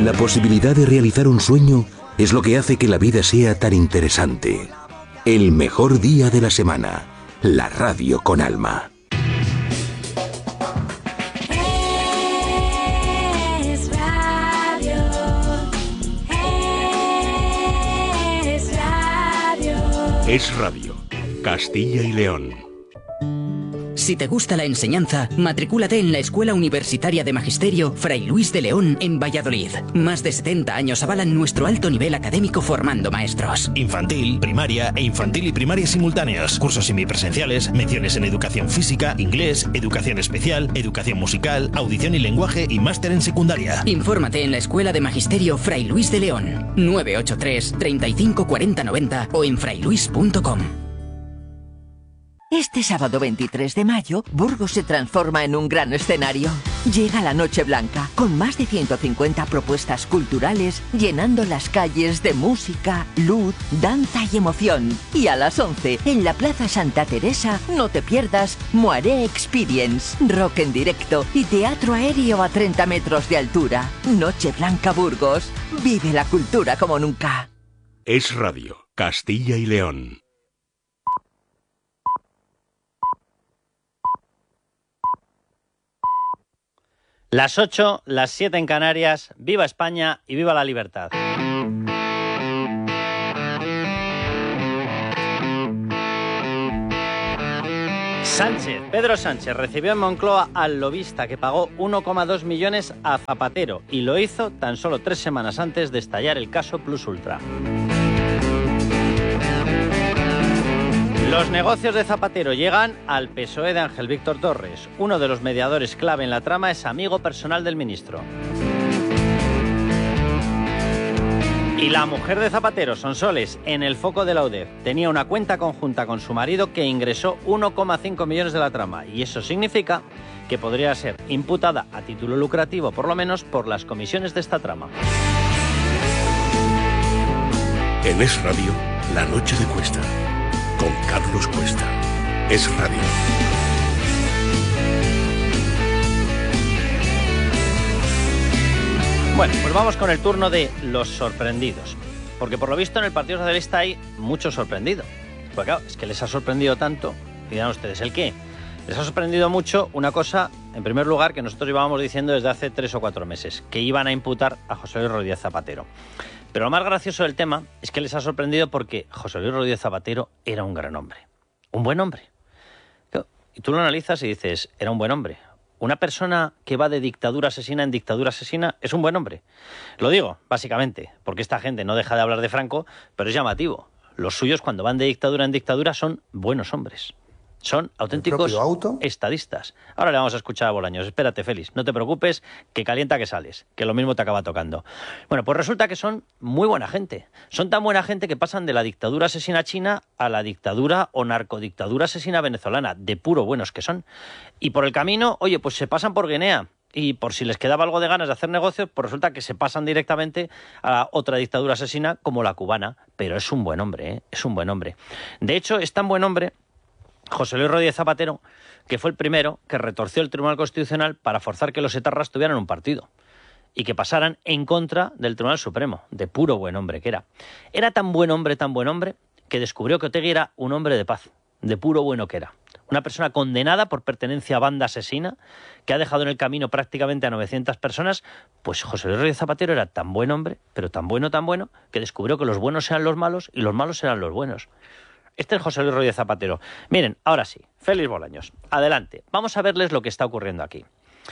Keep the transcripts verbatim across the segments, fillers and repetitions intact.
La posibilidad de realizar un sueño es lo que hace que la vida sea tan interesante. El mejor día de la semana. La radio con alma. Es radio. Es radio. Es Radio. Castilla y León. Si te gusta la enseñanza, matricúlate en la Escuela Universitaria de Magisterio Fray Luis de León en Valladolid. Más de setenta años avalan nuestro alto nivel académico formando maestros. Infantil, primaria e infantil y primaria simultáneos. Cursos semipresenciales, menciones en educación física, inglés, educación especial, educación musical, audición y lenguaje y máster en secundaria. Infórmate en la Escuela de Magisterio Fray Luis de León. nueve ocho tres, treinta y cinco, cuarenta, noventa o en frailuis punto com. Este sábado veintitrés de mayo, Burgos se transforma en un gran escenario. Llega la Noche Blanca, con más de ciento cincuenta propuestas culturales, llenando las calles de música, luz, danza y emoción. Y a las once, en la Plaza Santa Teresa, no te pierdas Moaré Experience, rock en directo y teatro aéreo a treinta metros de altura. Noche Blanca Burgos. Vive la cultura como nunca. Es Radio. Castilla y León. Las ocho, las siete en Canarias. Viva España y viva la libertad. Sánchez, Pedro Sánchez recibió en Moncloa al lobista que pagó uno coma dos millones a Zapatero y lo hizo tan solo tres semanas antes de estallar el caso Plus Ultra. Los negocios de Zapatero llegan al P S O E de Ángel Víctor Torres. Uno de los mediadores clave en la trama es amigo personal del ministro. Y la mujer de Zapatero, Sonsoles, en el foco de la U D E F. Tenía una cuenta conjunta con su marido que ingresó uno coma cinco millones de la trama. Y eso significa que podría ser imputada a título lucrativo, por lo menos, por las comisiones de esta trama. En Es Radio, La Noche de Cuesta. Con Carlos Cuesta. Es Radio. Bueno, pues vamos con el turno de los sorprendidos. Porque por lo visto en el Partido Socialista hay mucho sorprendido. Pues claro, es que les ha sorprendido tanto. Dirán ustedes, ¿el qué? Les ha sorprendido mucho una cosa, en primer lugar, que nosotros llevábamos diciendo desde hace tres o cuatro meses, que iban a imputar a José Luis Rodríguez Zapatero. Pero lo más gracioso del tema es que les ha sorprendido porque José Luis Rodríguez Zapatero era un gran hombre. Un buen hombre. Y tú lo analizas y dices, era un buen hombre. Una persona que va de dictadura asesina en dictadura asesina es un buen hombre. Lo digo, básicamente, porque esta gente no deja de hablar de Franco, pero es llamativo. Los suyos, cuando van de dictadura en dictadura, son buenos hombres. Son auténticos estadistas. Ahora le vamos a escuchar a Bolaños. Espérate, Félix, no te preocupes, que calienta que sales, que lo mismo te acaba tocando. Bueno, pues resulta que son muy buena gente. Son tan buena gente que pasan de la dictadura asesina china a la dictadura o narcodictadura asesina venezolana, de puro buenos que son. Y por el camino, oye, pues se pasan por Guinea. Y por si les quedaba algo de ganas de hacer negocios, pues resulta que se pasan directamente a otra dictadura asesina como la cubana. Pero es un buen hombre, ¿eh? Es un buen hombre. De hecho, es tan buen hombre José Luis Rodríguez Zapatero, que fue el primero que retorció el Tribunal Constitucional para forzar que los etarras tuvieran un partido y que pasaran en contra del Tribunal Supremo, de puro buen hombre que era. Era tan buen hombre, tan buen hombre, que descubrió que Otegi era un hombre de paz, de puro bueno que era. Una persona condenada por pertenencia a banda asesina, que ha dejado en el camino prácticamente a novecientas personas, pues José Luis Rodríguez Zapatero era tan buen hombre, pero tan bueno, tan bueno, que descubrió que los buenos eran los malos y los malos eran los buenos. Este es José Luis Rodríguez Zapatero. Miren, ahora sí, Félix Bolaños, adelante. Vamos a verles lo que está ocurriendo aquí.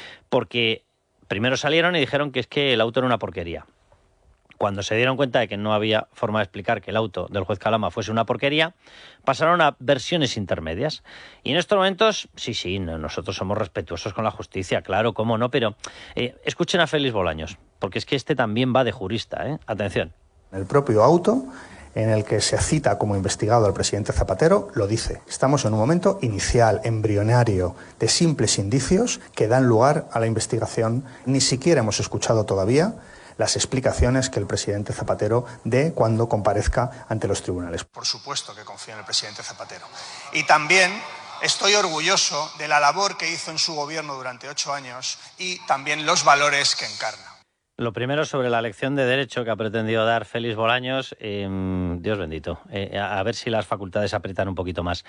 Porque primero salieron y dijeron que es que el auto era una porquería. Cuando se dieron cuenta de que no había forma de explicar que el auto del juez Calama fuese una porquería, pasaron a versiones intermedias. Y en estos momentos, sí, sí, no, nosotros somos respetuosos con la justicia, claro, cómo no, pero eh, escuchen a Félix Bolaños, porque es que este también va de jurista, ¿eh? Atención. El propio auto en el que se cita como investigado al presidente Zapatero, lo dice. Estamos en un momento inicial, embrionario, de simples indicios que dan lugar a la investigación. Ni siquiera hemos escuchado todavía las explicaciones que el presidente Zapatero dé cuando comparezca ante los tribunales. Por supuesto que confío en el presidente Zapatero. Y también estoy orgulloso de la labor que hizo en su gobierno durante ocho años y también los valores que encarna. Lo primero sobre la lección de Derecho que ha pretendido dar Félix Bolaños, eh, Dios bendito, eh, a, a ver si las facultades aprietan un poquito más.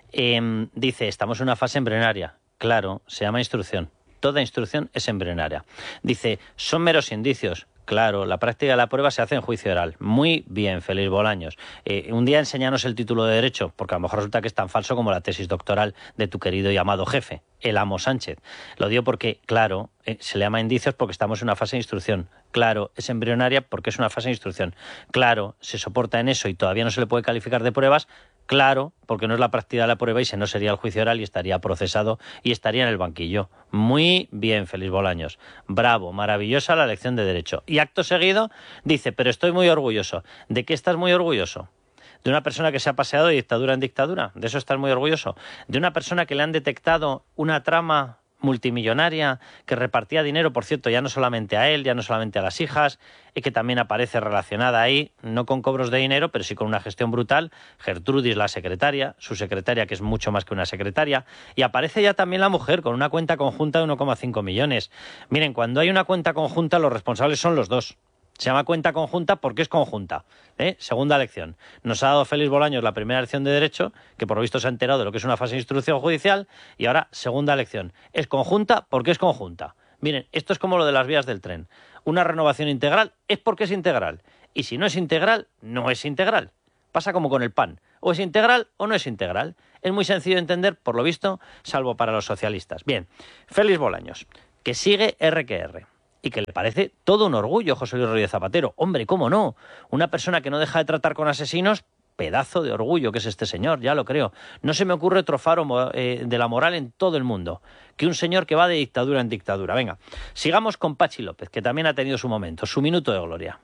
Eh, dice, estamos en una fase embrionaria. Claro, se llama instrucción. Toda instrucción es embrionaria. Dice, son meros indicios. Claro, la práctica de la prueba se hace en juicio oral. Muy bien, Félix Bolaños. Eh, un día enséñanos el título de Derecho, porque a lo mejor resulta que es tan falso como la tesis doctoral de tu querido y amado jefe, el amo Sánchez. Lo digo porque, claro, eh, se le llama indicios porque estamos en una fase de instrucción. Claro, es embrionaria porque es una fase de instrucción. Claro, se soporta en eso y todavía no se le puede calificar de pruebas. Claro, porque no es la práctica de la prueba y si no sería el juicio oral y estaría procesado y estaría en el banquillo. Muy bien, Félix Bolaños. Bravo, maravillosa la lección de Derecho. Y acto seguido dice, pero estoy muy orgulloso. ¿De qué estás muy orgulloso? ¿De una persona que se ha paseado de dictadura en dictadura? ¿De eso estás muy orgulloso? ¿De una persona que le han detectado una trama multimillonaria que repartía dinero, por cierto, ya no solamente a él, ya no solamente a las hijas, y que también aparece relacionada ahí, no con cobros de dinero, pero sí con una gestión brutal, Gertrudis, la secretaria, su secretaria, que es mucho más que una secretaria, y aparece ya también la mujer con una cuenta conjunta de uno coma cinco millones. Miren, cuando hay una cuenta conjunta, los responsables son los dos. Se llama cuenta conjunta porque es conjunta. ¿eh? Segunda lección. Nos ha dado Félix Bolaños la primera lección de Derecho, que por lo visto se ha enterado de lo que es una fase de instrucción judicial, y ahora segunda lección. Es conjunta porque es conjunta. Miren, esto es como lo de las vías del tren. Una renovación integral es porque es integral. Y si no es integral, no es integral. Pasa como con el pan. O es integral o no es integral. Es muy sencillo de entender, por lo visto, salvo para los socialistas. Bien, Félix Bolaños, que sigue R que R. Y que le parece todo un orgullo José Luis Rodríguez Zapatero. Hombre, ¿cómo no? Una persona que no deja de tratar con asesinos, pedazo de orgullo que es este señor, ya lo creo. No se me ocurre otro faro eh, de la moral en todo el mundo que un señor que va de dictadura en dictadura. Venga, sigamos con Pachi López, que también ha tenido su momento, su minuto de gloria.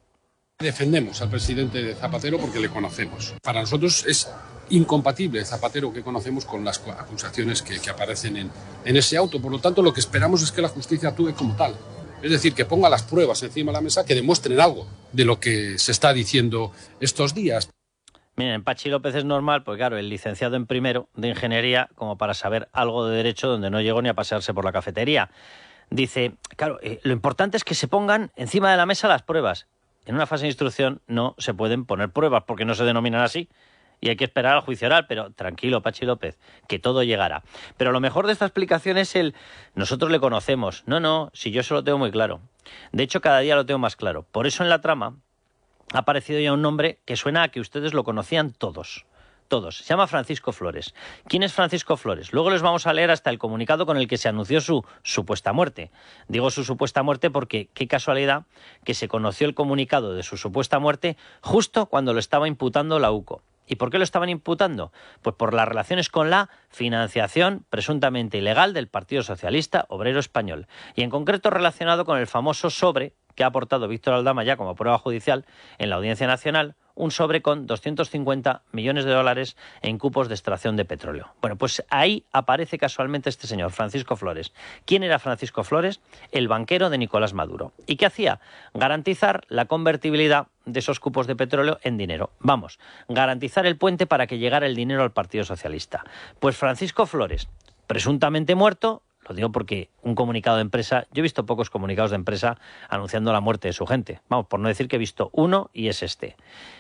Defendemos al presidente Zapatero porque le conocemos. Para nosotros es incompatible el Zapatero que conocemos con las acusaciones que, que aparecen en, en ese auto. Por lo tanto, lo que esperamos es que la justicia actúe como tal. Es decir, que ponga las pruebas encima de la mesa que demuestren algo de lo que se está diciendo estos días. Miren, Pachi López es normal, porque claro, el licenciado en primero de ingeniería, como para saber algo de derecho donde no llegó ni a pasearse por la cafetería. Dice, claro, eh, lo importante es que se pongan encima de la mesa las pruebas. En una fase de instrucción no se pueden poner pruebas porque no se denominan así. Y hay que esperar al juicio oral, pero tranquilo, Pachi López, que todo llegará. Pero lo mejor de esta explicación es el nosotros le conocemos. No, no, si yo eso lo tengo muy claro. De hecho, cada día lo tengo más claro. Por eso en la trama ha aparecido ya un nombre que suena a que ustedes lo conocían todos. Todos. Se llama Francisco Flores. ¿Quién es Francisco Flores? Luego les vamos a leer hasta el comunicado con el que se anunció su supuesta muerte. Digo su supuesta muerte porque qué casualidad que se conoció el comunicado de su supuesta muerte justo cuando lo estaba imputando la U C O. ¿Y por qué lo estaban imputando? Pues por las relaciones con la financiación presuntamente ilegal del Partido Socialista Obrero Español. Y en concreto relacionado con el famoso sobre que ha aportado Víctor Aldama ya como prueba judicial en la Audiencia Nacional, un sobre con doscientos cincuenta millones de dólares en cupos de extracción de petróleo. Bueno, pues ahí aparece casualmente este señor, Francisco Flores. ¿Quién era Francisco Flores? El banquero de Nicolás Maduro. ¿Y qué hacía? Garantizar la convertibilidad de esos cupos de petróleo en dinero. Vamos, garantizar el puente para que llegara el dinero al Partido Socialista. Pues Francisco Flores, presuntamente muerto, lo digo porque un comunicado de empresa, yo he visto pocos comunicados de empresa anunciando la muerte de su gente. Vamos, por no decir que he visto uno y es este.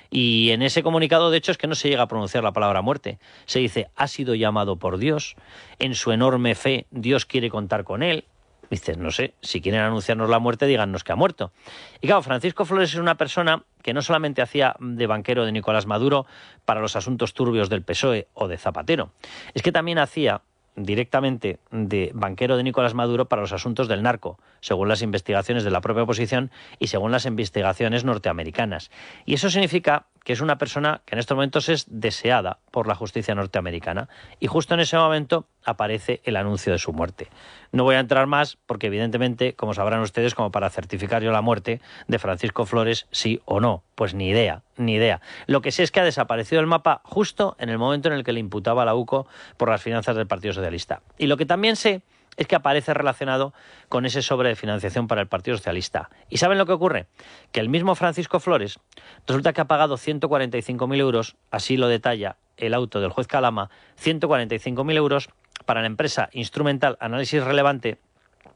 Y en ese comunicado, de hecho, es que no se llega a pronunciar la palabra muerte. Se dice, ha sido llamado por Dios, en su enorme fe Dios quiere contar con él. Dices, no sé, si quieren anunciarnos la muerte, díganos que ha muerto. Y claro, Francisco Flores es una persona que no solamente hacía de banquero de Nicolás Maduro para los asuntos turbios del P S O E o de Zapatero, es que también hacía directamente de banquero de Nicolás Maduro para los asuntos del narco, según las investigaciones de la propia oposición y según las investigaciones norteamericanas. Y eso significa que es una persona que en estos momentos es deseada por la justicia norteamericana. Y justo en ese momento aparece el anuncio de su muerte. No voy a entrar más porque evidentemente, como sabrán ustedes, como para certificar yo la muerte de Francisco Flores, sí o no, pues ni idea, ni idea. Lo que sé es que ha desaparecido el mapa justo en el momento en el que le imputaba a la U C O por las finanzas del Partido Socialista. Y lo que también sé es que aparece relacionado con ese sobre de financiación para el Partido Socialista. ¿Y saben lo que ocurre? Que el mismo Francisco Flores resulta que ha pagado ciento cuarenta y cinco mil euros, así lo detalla el auto del juez Calama, ciento cuarenta y cinco mil euros para la empresa instrumental Análisis Relevante,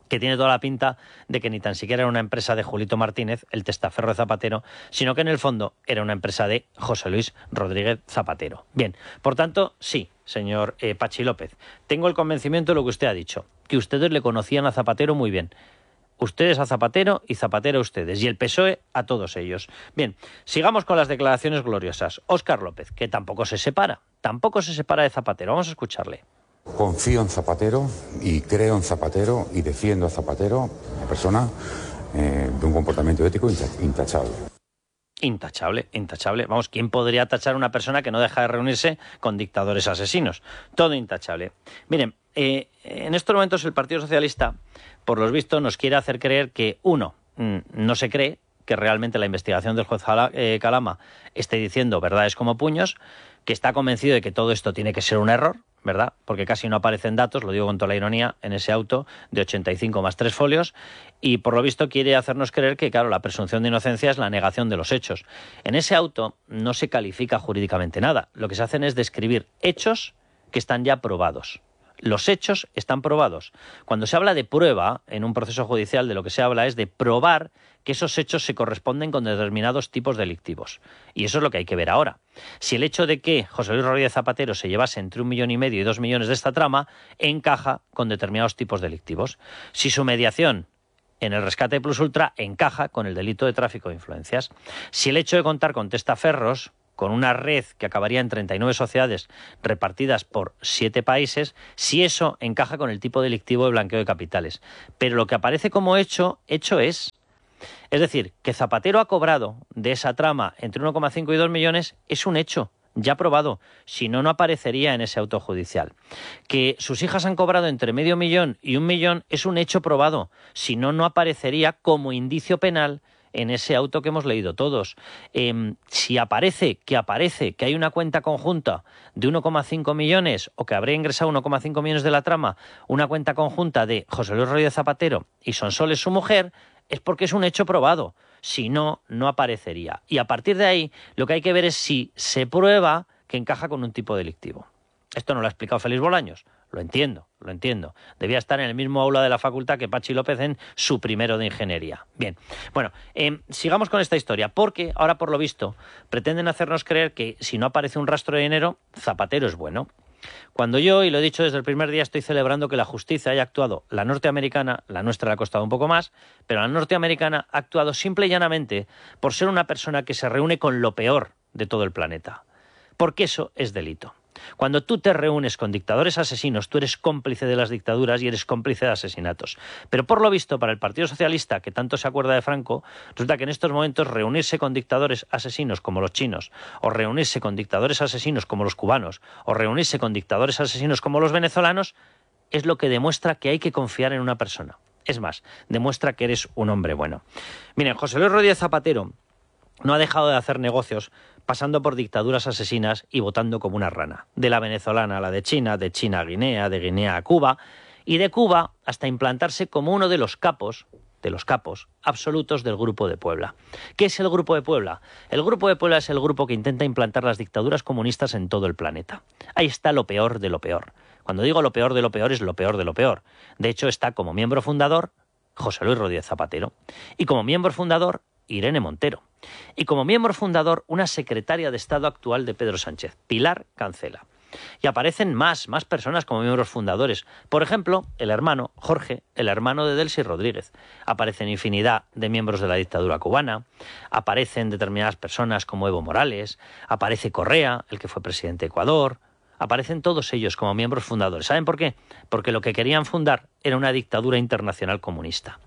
que tiene toda la pinta de que ni tan siquiera era una empresa de Julito Martínez, el testaferro de Zapatero, sino que en el fondo era una empresa de José Luis Rodríguez Zapatero. Bien, por tanto, sí, señor eh, Pachi López, tengo el convencimiento de lo que usted ha dicho, que ustedes le conocían a Zapatero muy bien. Ustedes a Zapatero y Zapatero a ustedes, y el P S O E a todos ellos. Bien, sigamos con las declaraciones gloriosas. Óscar López, que tampoco se separa, tampoco se separa de Zapatero. Vamos a escucharle. Confío en Zapatero y creo en Zapatero y defiendo a Zapatero, una persona eh, de un comportamiento ético intachable. Intachable, intachable. Vamos, ¿quién podría tachar a una persona que no deja de reunirse con dictadores asesinos? Todo intachable. Miren, eh, en estos momentos el Partido Socialista, por los vistos, nos quiere hacer creer que, uno, no se cree que realmente la investigación del juez Calama esté diciendo verdades como puños, que está convencido de que todo esto tiene que ser un error, ¿verdad? Porque casi no aparecen datos, lo digo con toda la ironía, en ese auto de ochenta y cinco más tres folios, y por lo visto quiere hacernos creer que, claro, la presunción de inocencia es la negación de los hechos. En ese auto no se califica jurídicamente nada, lo que se hacen es describir hechos que están ya probados. Los hechos están probados. Cuando se habla de prueba en un proceso judicial, de lo que se habla es de probar que esos hechos se corresponden con determinados tipos delictivos. Y eso es lo que hay que ver ahora. Si el hecho de que José Luis Rodríguez Zapatero se llevase entre un millón y medio y dos millones de esta trama encaja con determinados tipos delictivos. Si su mediación en el rescate de Plus Ultra encaja con el delito de tráfico de influencias. Si el hecho de contar con testaferros, con una red que acabaría en treinta y nueve sociedades repartidas por siete países, si eso encaja con el tipo delictivo de blanqueo de capitales. Pero lo que aparece como hecho, hecho es. Es decir, que Zapatero ha cobrado de esa trama entre uno coma cinco y dos millones es un hecho ya probado, si no, no aparecería en ese auto judicial. Que sus hijas han cobrado entre medio millón y un millón es un hecho probado, si no, no aparecería como indicio penal en ese auto que hemos leído todos. Eh, si aparece, que aparece, que hay una cuenta conjunta de uno coma cinco millones o que habría ingresado uno coma cinco millones de la trama, una cuenta conjunta de José Luis Rodríguez Zapatero y Sonsoles, su mujer, es porque es un hecho probado. Si no, no aparecería. Y a partir de ahí, lo que hay que ver es si se prueba que encaja con un tipo delictivo. Esto no lo ha explicado Félix Bolaños. Lo entiendo, lo entiendo. Debía estar en el mismo aula de la facultad que Pachi López en su primero de ingeniería. Bien, bueno, eh, sigamos con esta historia, porque ahora, por lo visto, pretenden hacernos creer que si no aparece un rastro de dinero, Zapatero es bueno. Cuando yo, y lo he dicho desde el primer día, estoy celebrando que la justicia haya actuado, la norteamericana, la nuestra le ha costado un poco más, pero la norteamericana ha actuado simple y llanamente por ser una persona que se reúne con lo peor de todo el planeta. Porque eso es delito. Cuando tú te reúnes con dictadores asesinos, tú eres cómplice de las dictaduras y eres cómplice de asesinatos. Pero por lo visto, para el Partido Socialista, que tanto se acuerda de Franco, resulta que en estos momentos reunirse con dictadores asesinos como los chinos, o reunirse con dictadores asesinos como los cubanos, o reunirse con dictadores asesinos como los venezolanos, es lo que demuestra que hay que confiar en una persona. Es más, demuestra que eres un hombre bueno. Miren, José Luis Rodríguez Zapatero no ha dejado de hacer negocios pasando por dictaduras asesinas y votando como una rana. De la venezolana a la de China, de China a Guinea, de Guinea a Cuba, y de Cuba hasta implantarse como uno de los capos, de los capos absolutos del Grupo de Puebla. ¿Qué es el Grupo de Puebla? El Grupo de Puebla es el grupo que intenta implantar las dictaduras comunistas en todo el planeta. Ahí está lo peor de lo peor. Cuando digo lo peor de lo peor, es lo peor de lo peor. De hecho, está como miembro fundador José Luis Rodríguez Zapatero y como miembro fundador Irene Montero. Y como miembro fundador, una secretaria de Estado actual de Pedro Sánchez, Pilar Cancela. Y aparecen más, más personas como miembros fundadores. Por ejemplo, el hermano Jorge, el hermano de Delcy Rodríguez. Aparecen infinidad de miembros de la dictadura cubana. Aparecen determinadas personas como Evo Morales. Aparece Correa, el que fue presidente de Ecuador. Aparecen todos ellos como miembros fundadores. ¿Saben por qué? Porque lo que querían fundar era una dictadura internacional comunista.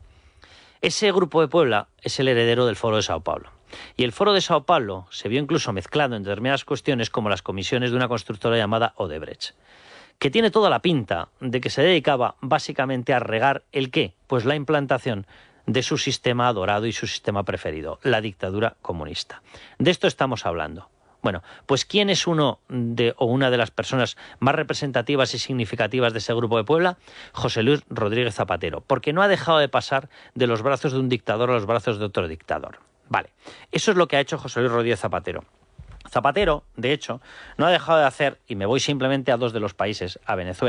Ese Grupo de Puebla es el heredero del Foro de Sao Paulo. Y el Foro de Sao Paulo se vio incluso mezclado en determinadas cuestiones como las comisiones de una constructora llamada Odebrecht, que tiene toda la pinta de que se dedicaba básicamente a regar ¿el qué? Pues la implantación de su sistema adorado y su sistema preferido, la dictadura comunista. De esto estamos hablando. Bueno, pues ¿quién es uno de o una de las personas más representativas y significativas de ese Grupo de Puebla? José Luis Rodríguez Zapatero, porque no ha dejado de pasar de los brazos de un dictador a los brazos de otro dictador. Vale, eso es lo que ha hecho José Luis Rodríguez Zapatero. Zapatero, de hecho, no ha dejado de hacer, y me voy simplemente a dos de los países, a Venezuela y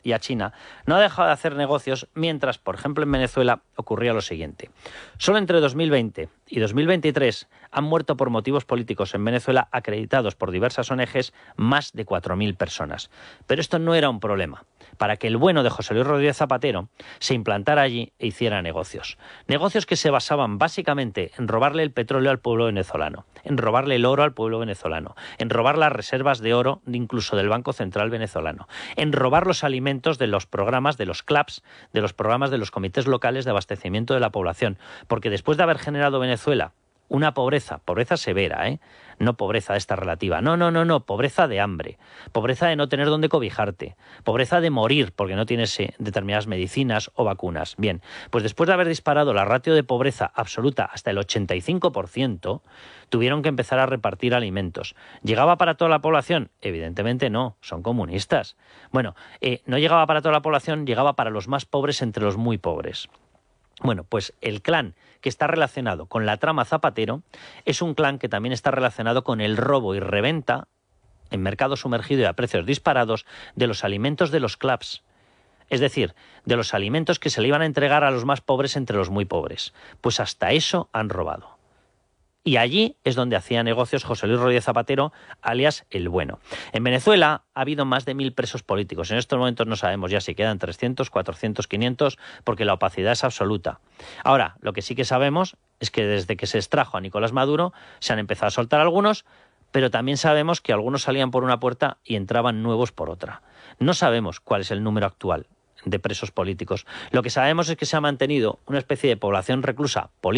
y a China, no ha dejado de hacer negocios mientras, por ejemplo, en Venezuela ocurría lo siguiente. Solo entre dos mil veinte y dos mil veintitrés han muerto por motivos políticos en Venezuela, acreditados por diversas O N Ges, más de cuatro mil personas. Pero esto no era un problema para que el bueno de José Luis Rodríguez Zapatero se implantara allí e hiciera negocios. Negocios que se basaban básicamente en robarle el petróleo al pueblo venezolano, en robarle el oro al pueblo venezolano, en robar las reservas de oro incluso del Banco Central venezolano, en robar los alimentos de los programas de los C L A Ps, de los programas de los comités locales de abastecimiento de la población, porque después de haber generado Venezuela una pobreza, pobreza severa, ¿eh? No pobreza esta relativa, no, no, no, no, pobreza de hambre, pobreza de no tener dónde cobijarte, pobreza de morir porque no tienes eh, determinadas medicinas o vacunas. Bien, pues después de haber disparado la ratio de pobreza absoluta hasta el ochenta y cinco por ciento, tuvieron que empezar a repartir alimentos. ¿Llegaba para toda la población? Evidentemente no, son comunistas. Bueno, eh, no llegaba para toda la población, llegaba para los más pobres entre los muy pobres. Bueno, pues el clan que está relacionado con la trama Zapatero es un clan que también está relacionado con el robo y reventa en mercado sumergido y a precios disparados de los alimentos de los C L A Ps. Es decir, de los alimentos que se le iban a entregar a los más pobres entre los muy pobres. Pues hasta eso han robado. Y allí es donde hacía negocios José Luis Rodríguez Zapatero, alias El Bueno. En Venezuela ha habido más de mil presos políticos. En estos momentos no sabemos ya si quedan trescientos, cuatrocientos, quinientos, porque la opacidad es absoluta. Ahora, lo que sí que sabemos es que desde que se extrajo a Nicolás Maduro se han empezado a soltar algunos, pero también sabemos que algunos salían por una puerta y entraban nuevos por otra. No sabemos cuál es el número actual de presos políticos. Lo que sabemos es que se ha mantenido una especie de población reclusa política